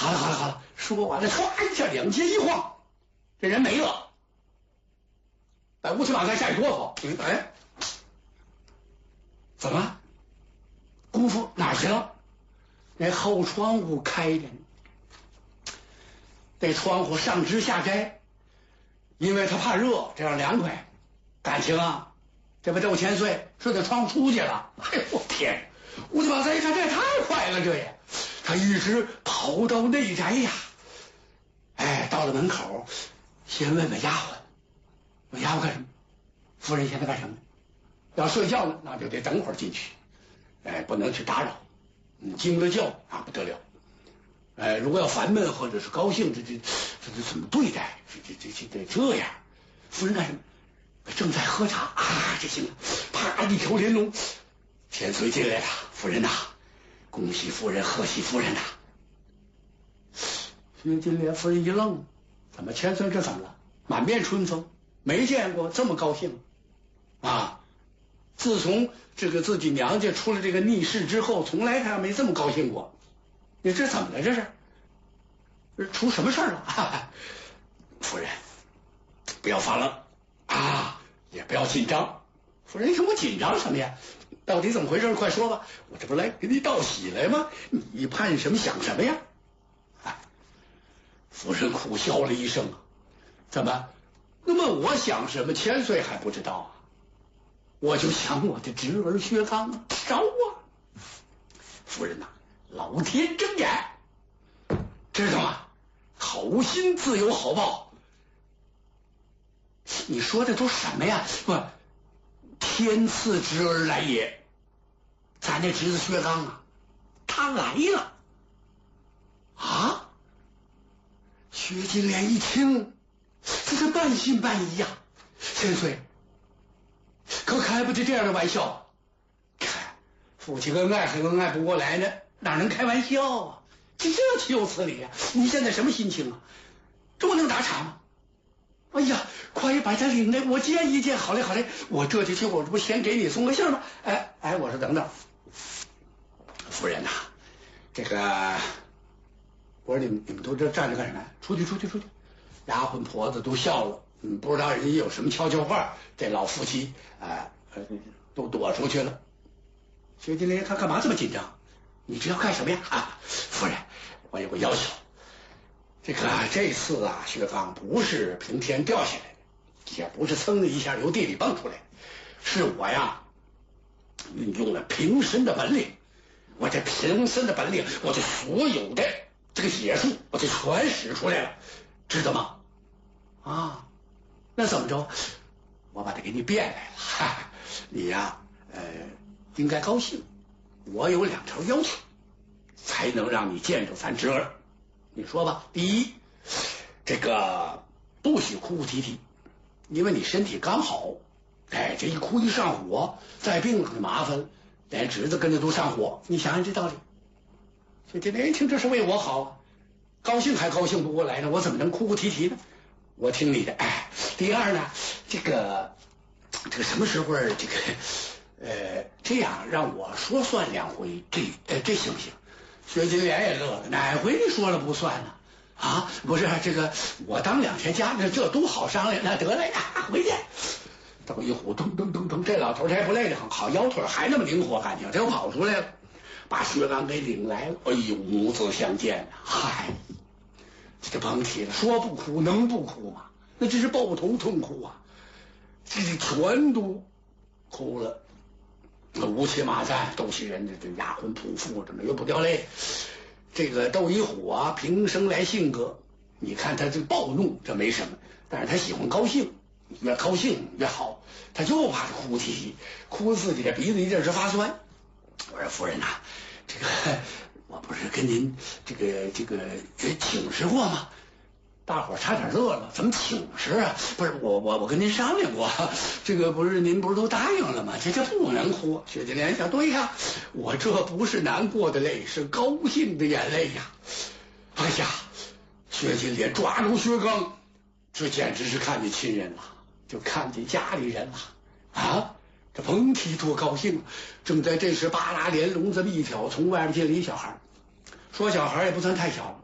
好了好了好了，说完了，唰一下两肩一晃，这人没了。把乌漆嘛黑吓一哆嗦。哎，怎么了？姑父哪儿去了？那后窗户开着呢，这窗户上支下摘，因为他怕热，这样凉快。感情啊，这不窦千岁顺着窗户出去了。哎呦我天！乌漆嘛黑一看，这也太快了，这也。他一直跑到内宅呀，哎，到了门口，先问问丫鬟，问丫鬟干什么？夫人现在干什么？要睡觉呢，那就得等会儿进去，哎，不能去打扰。惊了觉那不得了。哎，如果要烦闷或者是高兴，这怎么对待？这样。夫人干什么？正在喝茶啊，这行了，啪一条连龙，千岁进来了，夫人呐。恭喜夫人，贺喜夫人呐！薛金莲夫人一愣，怎么千岁这怎么了？满面春风，没见过这么高兴啊！自从这个自己娘家出了这个逆事之后，从来他没这么高兴过。你这怎么了？这是出什么事儿了？夫人，不要发愣啊，也不要紧张。夫人一听我紧张什么呀？到底怎么回事？快说吧！我这不来给你道喜来吗？你盼什么想什么呀？哎，夫人苦笑了一声。怎么？那么我想什么？千岁还不知道啊？我就想我的侄儿薛刚啊，着啊！夫人呐，老天睁眼，知道吗？好心自有好报。你说的都什么呀？不，天赐侄儿来也。咱那侄子薛刚啊，他来了啊！薛金莲一听，这是半信半疑呀。千岁，可开不起这样的玩笑。看，夫妻恩爱还恩爱不过来呢，哪能开玩笑啊？这岂有此理啊！你现在什么心情啊？这不能打岔吗？哎呀，快把他领来，我见一见。好嘞好嘞，我这就去，我这不先给你送个信吗？哎，我说等等。夫人呐，这个，我说你们都这站着干什么？出去！丫鬟婆子都笑了，不知道人家有什么悄悄话，这老夫妻都躲出去了。薛金莲他干嘛这么紧张？你这要干什么呀？啊，夫人，我有个要求，这次啊，薛刚不是凭天掉下来的，也不是噌的一下由地里蹦出来的，是我呀运用了平身的本领。我这平身的本领，我这所有的这个解数，我就全使出来了，知道吗？啊，那怎么着？我把它给你变来了。哈，你呀，应该高兴。我有2条要求，才能让你见着咱侄儿。你说吧。第一，这个不许哭哭啼啼，因为你身体刚好。哎，这一哭一上火，再病了就麻烦了。连侄子跟着都上火，你想想这道理。所以这人一听这是为我好啊，高兴还高兴不过来呢，我怎么能哭哭啼啼呢？我听你的。哎，第二呢，这个什么时候这样让我说算2回，这行不行？薛金莲也乐了，哪回你说了不算呢？啊，不是这个，我当2天家，这都好商量。那得了呀，回去。等一虎噔噔噔噔，这老头才不累得很，好腰腿还那么灵活，感情这又跑出来了，把薛刚给领来了。哎呦，母子相见啊！嗨，这甭提了，说不哭能不哭吗？那真是抱头痛哭啊！这全都哭了，乌漆嘛散，都是人这丫鬟仆妇，这没有不掉泪。这个窦一虎啊，平生来性格，你看他这暴怒这没什么，但是他喜欢高兴。越高兴越好，他就怕哭啼啼，哭自己的鼻子一阵是发酸。我说夫人呐，这个我不是跟您这个请示过吗？大伙差点乐了，怎么请示啊？不是我跟您商量过，这个不是您不是都答应了吗？这不能哭。薛金莲想，对呀，我这不是难过的泪，是高兴的眼泪呀。哎呀，薛金莲抓住薛刚，这简直是看见亲人了。就看见家里人了啊！这甭提多高兴了。正在这时，巴拉连笼这么一挑，从外边进了一小孩。说小孩也不算太小，